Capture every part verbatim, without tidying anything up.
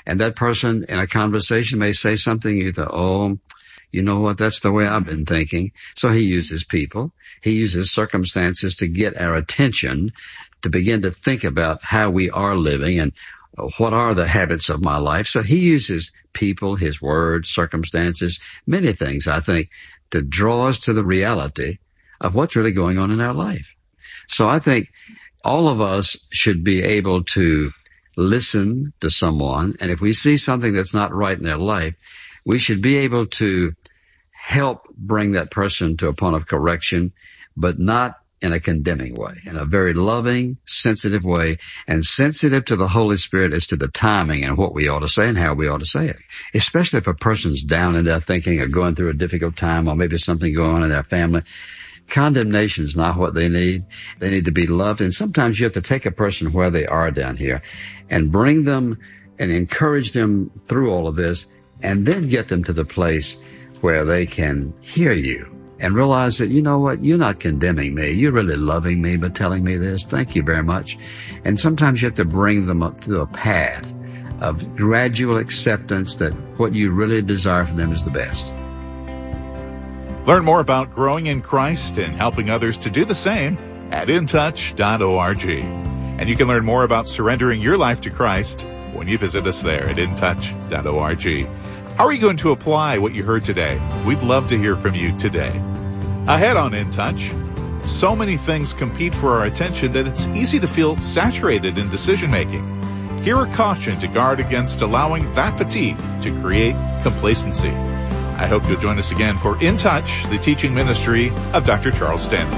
And that person in a conversation may say something you thought, oh, you know what, that's the way I've been thinking. So he uses people. He uses circumstances to get our attention, to begin to think about how we are living and what are the habits of my life. So he uses people, his words, circumstances, many things, I think, to draw us to the reality of what's really going on in our life. So I think all of us should be able to listen to someone, and if we see something that's not right in their life, we should be able to help bring that person to a point of correction, but not in a condemning way, in a very loving, sensitive way, and sensitive to the Holy Spirit as to the timing and what we ought to say and how we ought to say it. Especially if a person's down in their thinking or going through a difficult time, or maybe something going on in their family. Condemnation is not what they need. They need to be loved. And sometimes you have to take a person where they are down here and bring them and encourage them through all of this, and then get them to the place where they can hear you and realize that, you know what, you're not condemning me. You're really loving me by telling me this. Thank you very much. And sometimes you have to bring them up through a path of gradual acceptance that what you really desire from them is the best. Learn more about growing in Christ and helping others to do the same at in touch dot org. And you can learn more about surrendering your life to Christ when you visit us there at in touch dot org. How are you going to apply what you heard today? We'd love to hear from you today. Ahead on In Touch, so many things compete for our attention that it's easy to feel saturated in decision-making. Hear a caution to guard against allowing that fatigue to create complacency. I hope you'll join us again for In Touch, the teaching ministry of Doctor Charles Stanley.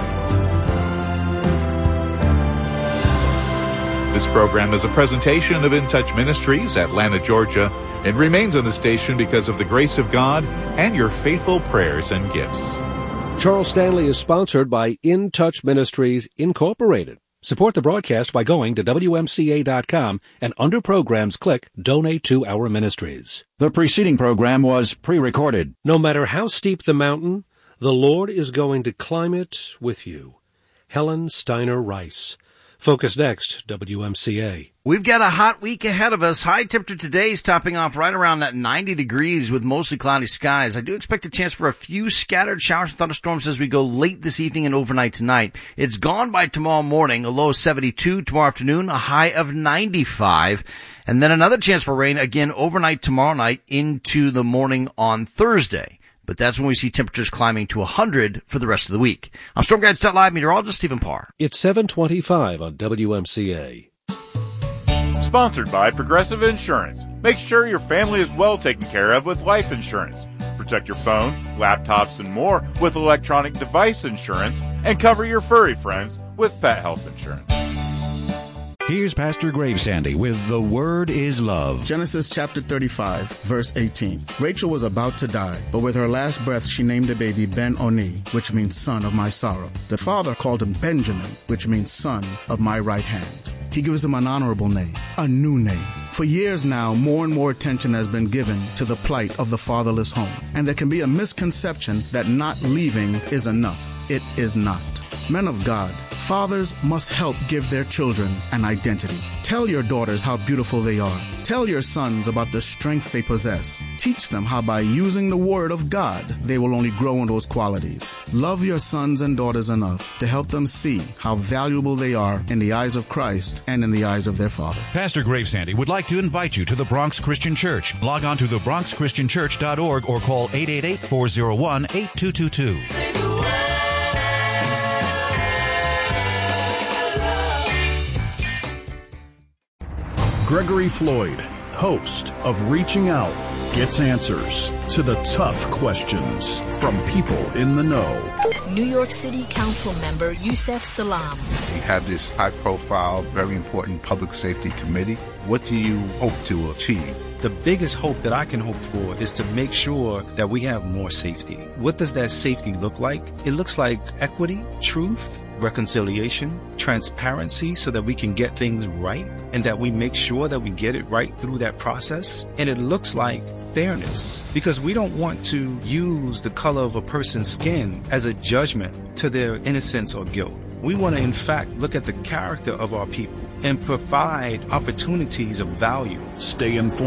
This program is a presentation of In Touch Ministries, Atlanta, Georgia, and remains on the station because of the grace of God and your faithful prayers and gifts. Charles Stanley is sponsored by In Touch Ministries, Incorporated. Support the broadcast by going to W M C A dot com and under programs click Donate to Our Ministries. The preceding program was pre-recorded. No matter how steep the mountain, the Lord is going to climb it with you. Helen Steiner Rice. Focus next, W M C A. We've got a hot week ahead of us. High temperature today is topping off right around that ninety degrees with mostly cloudy skies. I do expect a chance for a few scattered showers and thunderstorms as we go late this evening and overnight tonight. It's gone by tomorrow morning, a low of seventy-two. Tomorrow afternoon, a high of ninety-five. And then another chance for rain again overnight tomorrow night into the morning on Thursday. But that's when we see temperatures climbing to one hundred for the rest of the week. I'm Storm Guides Live meteorologist Stephen Parr. It's seven twenty-five on W M C A. Sponsored by Progressive Insurance. Make sure your family is well taken care of with life insurance. Protect your phone, laptops, and more with electronic device insurance, and cover your furry friends with pet health insurance. Here's Pastor Gravesandy with The Word is Love. Genesis chapter thirty-five, verse eighteen. Rachel was about to die, but with her last breath she named the baby Ben-Oni, which means son of my sorrow. The father called him Benjamin, which means son of my right hand. He gives him an honorable name, a new name. For years now, more and more attention has been given to the plight of the fatherless home, and there can be a misconception that not leaving is enough. It is not. Men of God, fathers must help give their children an identity. Tell your daughters how beautiful they are. Tell your sons about the strength they possess. Teach them how by using the Word of God, they will only grow in those qualities. Love your sons and daughters enough to help them see how valuable they are in the eyes of Christ and in the eyes of their Father. Pastor Gravesandy would like to invite you to the Bronx Christian Church. Log on to the bronx christian church dot org or call eight eight eight, four oh one, eight two two two. Gregory Floyd, host of Reaching Out, gets answers to the tough questions from people in the know. New York City Council member Yusef Salaam. We have this high-profile, very important public safety committee. What do you hope to achieve? The biggest hope that I can hope for is to make sure that we have more safety. What does that safety look like? It looks like equity, truth, reconciliation, transparency, so that we can get things right and that we make sure that we get it right through that process. And it looks like fairness, because we don't want to use the color of a person's skin as a judgment to their innocence or guilt. We want to, in fact, look at the character of our people and provide opportunities of value. Stay informed.